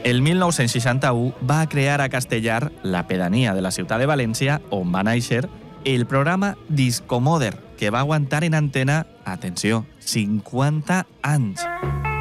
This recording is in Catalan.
El 1961 va crear a Castellar, la pedania de la ciutat de València, on va néixer, el programa Discomoder, que va aguantar en antena, atenció, 50 anys.